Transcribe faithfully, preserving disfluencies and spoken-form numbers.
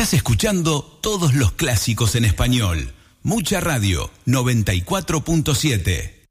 Estás escuchando todos los clásicos en español. Mucha Radio noventa y cuatro punto siete.